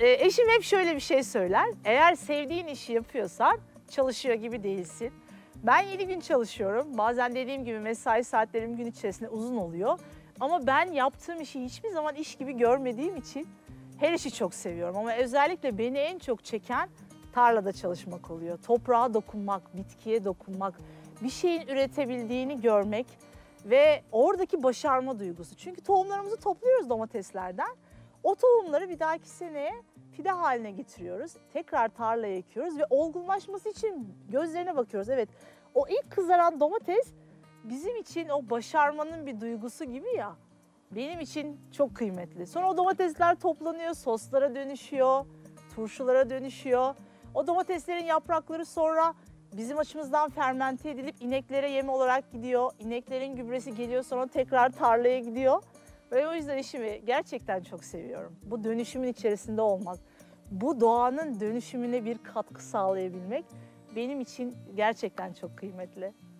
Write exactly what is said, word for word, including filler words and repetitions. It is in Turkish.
e, eşim hep şöyle bir şey söyler. Eğer sevdiğin işi yapıyorsan çalışıyor gibi değilsin. Ben yedi gün çalışıyorum. Bazen dediğim gibi mesai saatlerim gün içerisinde uzun oluyor. Ama ben yaptığım işi hiçbir zaman iş gibi görmediğim için her işi çok seviyorum. Ama özellikle beni en çok çeken tarlada çalışmak oluyor. Toprağa dokunmak, bitkiye dokunmak, bir şeyin üretebildiğini görmek ve oradaki başarma duygusu. Çünkü tohumlarımızı topluyoruz domateslerden. O tohumları bir dahaki seneye fide haline getiriyoruz. Tekrar tarlaya ekiyoruz ve olgunlaşması için gözlerine bakıyoruz. Evet, o ilk kızaran domates bizim için o başarmanın bir duygusu gibi ya. Benim için çok kıymetli. Sonra o domatesler toplanıyor, soslara dönüşüyor, turşulara dönüşüyor. O domateslerin yaprakları sonra bizim açımızdan fermente edilip ineklere yem olarak gidiyor. İneklerin gübresi geliyor, sonra tekrar tarlaya gidiyor. Ve o yüzden işimi gerçekten çok seviyorum. Bu dönüşümün içerisinde olmak, bu doğanın dönüşümüne bir katkı sağlayabilmek benim için gerçekten çok kıymetli.